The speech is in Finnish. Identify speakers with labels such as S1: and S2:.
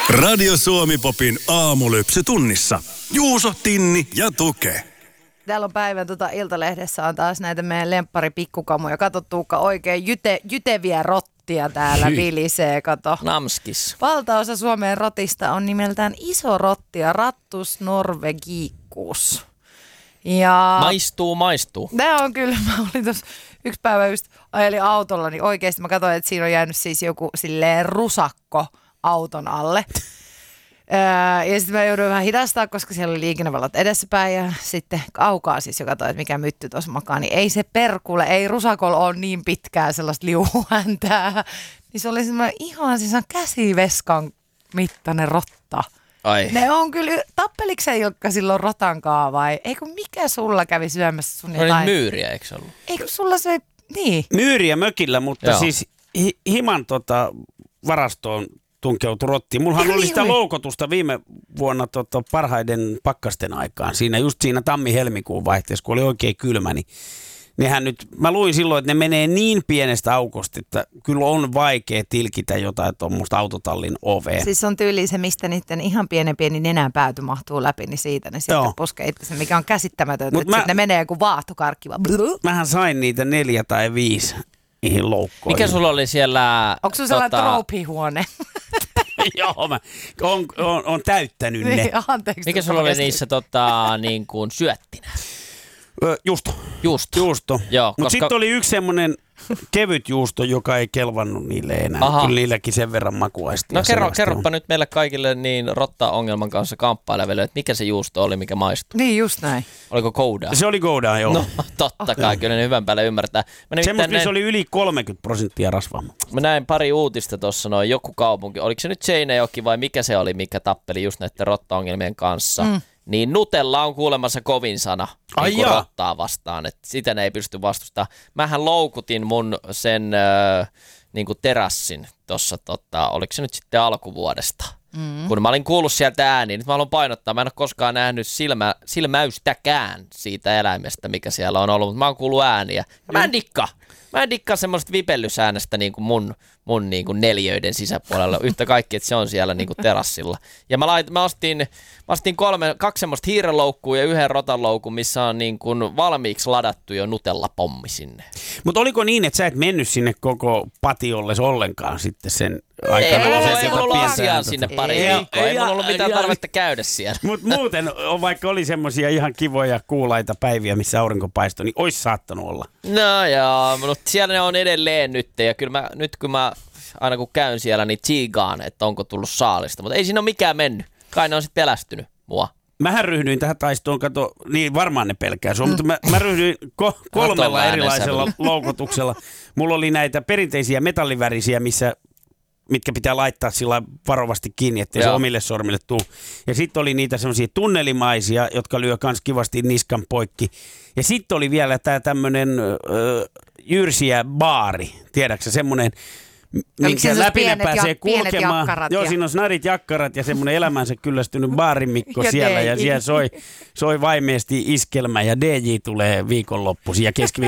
S1: Radio Suomi-popin aamulypsy tunnissa. Juuso, Tinni ja Tuke.
S2: Täällä on päivän Iltalehdessä on taas näitä meidän lemppari-pikkukamuja. Kato Tuukka, oikein jyteviä rottia täällä vilisee, kato.
S3: Namskis.
S2: Valtaosa Suomen rotista on nimeltään iso rotti ja Rattus norvegicus. Ja
S3: Maistuu.
S2: Tämä on kyllä, mä olin tuossa yksi päivä just ajelin autolla, niin oikeasti mä katsoin, että siinä on jäänyt siis joku silleen rusakko auton alle. Ja sitten mä jouduin vähän hidastaa, koska siellä oli liikennevalot edessäpäin ja sitten kaukaa siis, joka katsoi, että mikä mytty tuossa makaa, niin ei se perkule, ei rusakolla ole niin pitkää sellaista liuhäntää. Niin se oli semmoinen ihan siis käsiveskan mittainen rotta.
S3: Ai.
S2: Ne on kyllä, tappeliko se Ilkka silloin rotankaa vai? Eikö mikä sulla kävi syömässä sun jotain?
S3: Oli myyriä, eikö se ollut?
S2: Eikö sulla se, niin?
S4: Myyriä mökillä, mutta
S3: Joo.
S4: siis himan varastoon tunkeutui rotti. Mullahan oli sitä loukotusta viime vuonna parhaiden pakkasten aikaan. Siinä tammi-helmikuun vaihteessa, kun oli oikein kylmä, niin nehän nyt, mä luin silloin, että ne menee niin pienestä aukosta, että kyllä on vaikea tilkitä jotain tuommoista autotallin oveen.
S2: Siis on tyyli se, mistä niiden ihan pieni nenänpääty mahtuu läpi, niin siitä ne sitten puskee itse, mikä on käsittämätöntä, että ne menee joku vaahtokarkki vaan.
S4: Mähän sain niitä 4 tai 5 niihin loukkoihin.
S3: Mikä sulla oli siellä?
S2: Onko sulla sellainen trooppihuone?
S4: Joo, mä on täyttänyt ne.
S2: Niin, anteeksi.
S3: Mikä sulla oli niissä niin kuin syöttinä?
S4: Juusto.
S3: Joo,
S4: mutta sitten oli yksi semmoinen kevyt juusto, joka ei kelvannut niille enää.
S3: Aha.
S4: Kyllä niilläkin sen verran makuaistia.
S3: No kerropa nyt meille kaikille niin rotta-ongelman kanssa kamppaileville, että mikä se juusto oli, mikä maistui.
S2: Niin, just näin.
S3: Oliko Gouda?
S4: Se oli Gouda, joo.
S3: No totta kai, kyllä ne hyvän päälle ymmärtää.
S4: Semmoista, missä oli yli 30% rasvaa.
S3: Mä näin pari uutista tuossa, noin joku kaupunki, oliko se nyt Seinäjoki vai mikä se oli, mikä tappeli just näiden rotta-ongelmien kanssa. Niin Nutella on kuulemassa kovin sana niin rottaa vastaan, että sitä ne ei pysty vastustamaan. Mähän loukutin mun sen niin kuin terassin tuossa, oliko se nyt sitten alkuvuodesta. Kun mä olin kuullut sieltä ääniä, nyt mä haluan painottaa, mä en ole koskaan nähnyt silmäystäkään siitä eläimestä, mikä siellä on ollut, mutta mä oon kuullut ääniä. Ja mä en dikkaa semmoista vipellysäänestä niin kuin mun niin kuin neliöiden sisäpuolella yhtä kaikki, että se on siellä niin kuin terassilla. Ja mä ostin 2 semmoista hiirenloukkua ja 1 rotanloukun, missä on niin kuin valmiiksi ladattu jo Nutella-pommi sinne.
S4: Mutta oliko niin, että sä et mennyt sinne koko patiolles ollenkaan sitten sen aikana?
S3: Ei mulla ollut asiaa sinne pari viikkoa, ei mulla ollut mitään tarvetta käydä siellä.
S4: Mutta muuten, vaikka oli semmoisia ihan kivoja kuulaita päiviä, missä aurinko paistoi, niin olisi saattanut olla.
S3: No joo, mutta siellä ne on edelleen nyt, ja kyllä kun mä aina kun käyn siellä, niin tsiigaan, että onko tullut saalista, mutta ei siinä ole mikään mennyt. Kai ne on sitten pelästynyt mua.
S4: Mähän ryhdyin tähän taistoon, niin varmaan ne pelkää sua, mutta mä ryhdyin 3 erilaisella loukutuksella. Mulla oli näitä perinteisiä metallivärisiä, mitkä pitää laittaa sillä varovasti kiinni, ettei se omille sormille tuu. Ja sitten oli niitä semmoisia tunnelimaisia, jotka lyö kans kivasti niskan poikki. Ja sitten oli vielä tää tämmönen jyrsiä baari, tiedätkö semmonen, minkä läpi ne pääsee kulkemaan. Joo, siinä on snarit jakkarat ja semmoinen elämänsä kyllästynyt baarimikko siellä. Ja siellä soi vaimeesti iskelmä ja DJ tulee viikonloppuisin ja